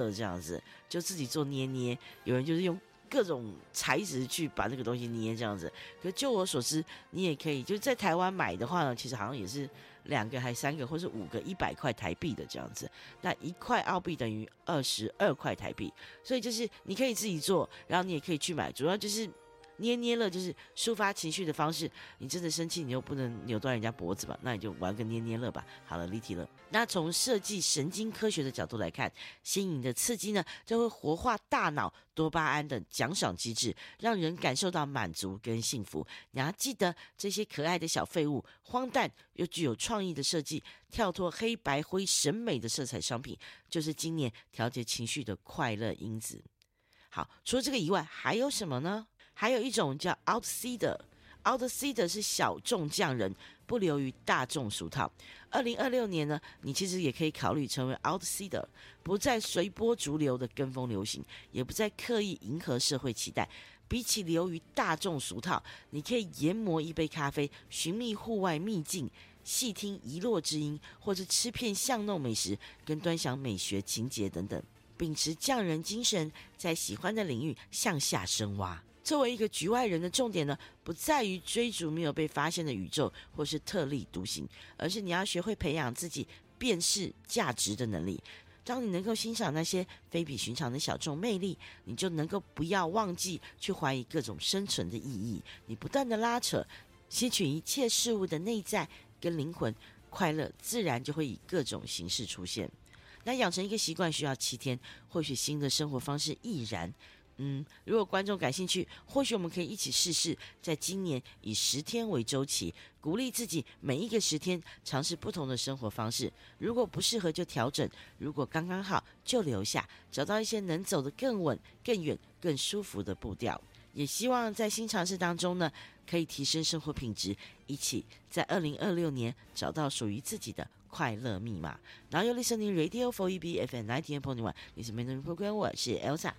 这样子，就自己做捏捏，有人就是用各种材质去把那个东西捏这样子。可就我所知，你也可以就是在台湾买的话呢，其实好像也是2个还3个或是5个100块台币的这样子。那1块澳币等于22块台币，所以就是你可以自己做，然后你也可以去买，主要就是捏捏乐就是抒发情绪的方式。你真的生气，你又不能扭断人家脖子吧？那你就玩个捏捏乐吧。好了，离题了。那从设计神经科学的角度来看，新颖的刺激呢，就会活化大脑多巴胺的奖赏机制，让人感受到满足跟幸福。你要记得，这些可爱的小废物，荒诞又具有创意的设计，跳脱黑白灰审美的色彩商品，就是今年调节情绪的快乐因子。好，除了这个以外，还有什么呢？还有一种叫 outsider。outsider 是小众匠人，不流于大众俗套。2026年呢，你其实也可以考虑成为 outsider， 不再随波逐流的跟风流行，也不再刻意迎合社会期待。比起流于大众俗套，你可以研磨一杯咖啡，寻觅户外秘境，细听遗落之音，或是吃遍巷弄美食，跟端详美学情节等等，秉持匠人精神，在喜欢的领域向下深挖。作为一个局外人的重点呢，不在于追逐没有被发现的宇宙或是特立独行，而是你要学会培养自己辨识价值的能力。当你能够欣赏那些非比寻常的小众魅力，你就能够不要忘记去怀疑各种生存的意义。你不断的拉扯，吸取一切事物的内在跟灵魂，快乐自然就会以各种形式出现。那养成一个习惯需要7天，或许新的生活方式亦然。如果观众感兴趣，或许我们可以一起试试，在今年以10天为周期，鼓励自己每一个10天尝试不同的生活方式。如果不适合就调整，如果刚刚好就留下，找到一些能走得更稳、更远、更舒服的步调。也希望在新尝试当中呢，可以提升生活品质，一起在2026年找到属于自己的快乐密码。Now you're listening Radio 4EB FM 98.1， 你是 Mentoring Program， 我是 Elsa。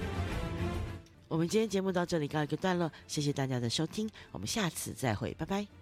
我们今天节目到这里告一个段落，谢谢大家的收听，我们下次再会，拜拜。